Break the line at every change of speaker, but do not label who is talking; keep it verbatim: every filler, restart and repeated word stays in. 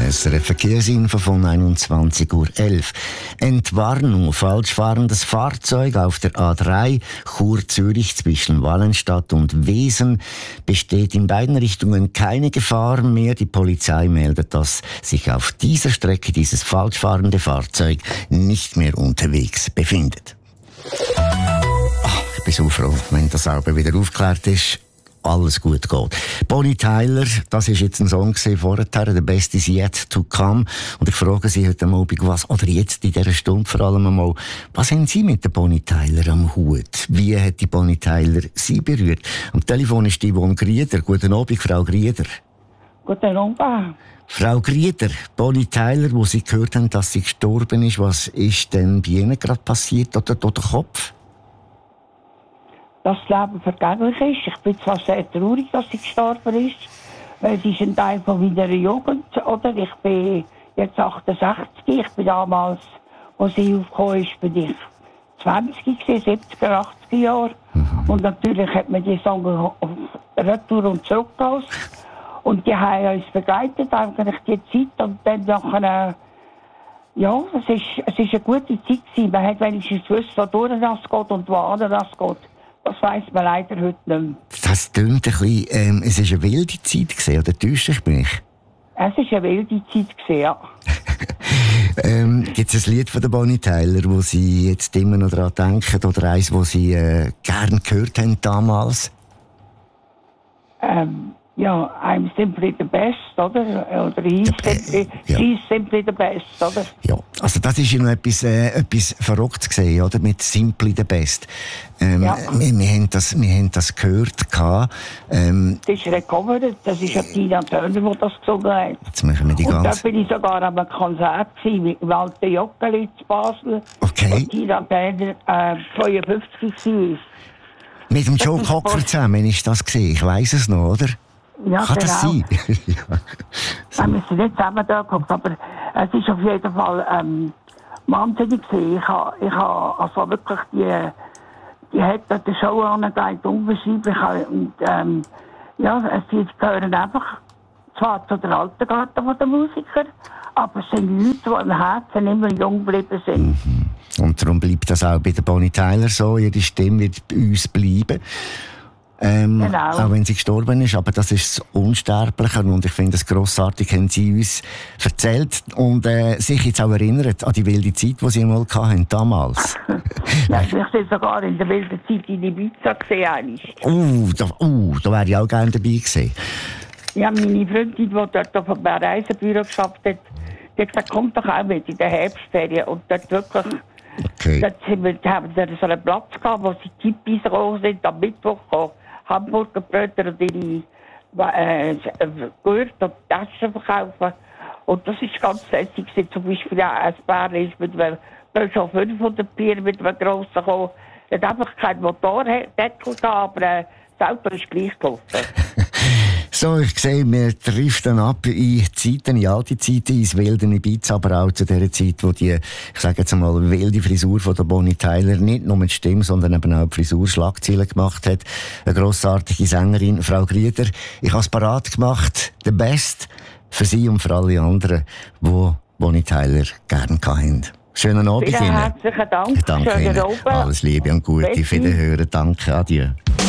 S R F Verkehrsinfo von einundzwanzig Uhr elf. Entwarnung, falsch fahrendes Fahrzeug auf der A drei, Chur-Zürich zwischen Wallenstadt und Wesen. Besteht in beiden Richtungen keine Gefahr mehr. Die Polizei meldet, dass sich auf dieser Strecke dieses falsch fahrende Fahrzeug nicht mehr unterwegs befindet. Ach, ich bin so froh, wenn das sauber wieder aufgeklärt ist. Alles gut geht. Bonnie Tyler, das ist jetzt ein Song vorher, «The Best is Yet to Come». Und ich frage Sie heute Abend, was, oder jetzt in dieser Stunde vor allem einmal, was haben Sie mit der Bonnie Tyler am Hut? Wie hat die Bonnie Tyler Sie berührt? Am Telefon ist die Yvonne Grieder. Guten Abend, Frau Grieder.
Guten Abend.
Frau Grieder, Bonnie Tyler, wo Sie gehört haben, dass sie gestorben ist, was ist denn bei Ihnen gerade passiert oder durch den Kopf?
Dass das Leben vergänglich ist. Ich bin zwar sehr traurig, dass sie gestorben ist. Es ist ein Teil von meiner Jugend. Oder? Ich bin jetzt achtundsechzig. Ich bin damals, als sie aufgekommen ist, bin ich zwanzig, siebziger, achtziger Jahre. Mhm. Und natürlich hat man die Song auf Retour und zurückgelassen. Und die haben uns begleitet, eigentlich die Zeit. Und dann nachher, ja, es ist, es ist eine gute Zeit gewesen. Man hat wenigstens gewusst, wodurch das geht und wohin das geht. Das weiss man leider heute nicht mehr.
Das klingt ein bisschen, ähm, es war eine wilde Zeit gewesen, oder täusche ich mich?
Es war eine wilde Zeit gewesen, ja.
ähm, gibt es ein Lied von der Bonnie Tyler, wo Sie jetzt immer noch daran denken, oder eins, das Sie äh, gerne gehört haben damals?
Ähm, ja, I'm simply the best, oder? Oder he's simply, ja. She's simply the best, oder?
Ja, also das ist ja noch etwas, äh, etwas Verrücktes gesehen, oder? Mit simply the best. Ähm, ja. wir, wir, haben das, wir haben das gehört. Gehabt. Ähm,
das ist recovert, das ist ja Tina Turner, die das gesungen hat.
Jetzt machen wir die
und
ganze...
da bin ich sogar an einem Konzert gewesen, im alten Joggeli zu Basel.
Okay.
Und Tina Turner äh, zweiundfünfzig war.
Mit dem Joe Cocker zusammen ist das gesehen, ich weiss es noch, oder?
Ja,
kann
genau.
Das sein?
ja. Wir sind nicht zusammen da geguckt, aber es ist auf jeden Fall ähm, wahnsinnig gewesen. Ich habe ich ha, also wirklich die, die hat die Show angelegt, unbeschreiblich. Und ähm, ja, sie gehören einfach zwar zu der alten Garde der Musiker, aber es sind Leute, die im Herzen immer jung geblieben sind.
Mhm. Und darum bleibt das auch bei der Bonnie Tyler so. Ihre Stimme wird bei uns bleiben. Ähm,
genau.
Auch wenn sie gestorben ist, aber das ist das Unsterbliche und ich finde es grossartig, haben sie uns erzählt und äh, sich jetzt auch erinnert an die wilde Zeit, die sie einmal hatten, damals.
Ja, ich sehe sogar in der wilden Zeit in Ibiza gesehen.
Uh, da, uh, da wäre ich auch gerne dabei gewesen.
Ja, meine Freundin, die dort auf einem Reisebüro geschafft hat, die hat gesagt, kommt doch auch mit in der Herbstferien und dort wirklich...
Okay.
Dort haben wir so einen Platz gehabt, wo sie Tippis gekommen sind, am Mittwoch gekommen. Hamburger Brötchen und ihre äh, Gürtel und Taschen verkaufen. Und das ist ganz lässig. Zum Beispiel auch ein Bär ist mit einem schon fünfhundert Bier mit einem grossen gekommen. Er hat einfach keinen Motordeckel gehabt, aber äh, das Auto ist gleich gelaufen.
So, ich sehe, wir driften ab in Zeiten, in alte Zeiten, ins wilde Ibiza, aber auch zu der Zeit, wo die, ich sage jetzt einmal, wilde Frisur von der Bonnie Tyler nicht nur mit Stimme, sondern eben auch die Frisur Schlagzeilen gemacht hat. Eine grossartige Sängerin, Frau Grieder. Ich habe es parat gemacht, «The Best» für Sie und für alle anderen, die Bonnie Tyler gerne hatten. Schönen Abend Ihnen.
Herzlichen Dank.
Danke Ihnen. Alles Liebe und Gute. Wiederhören. Danke. Adieu.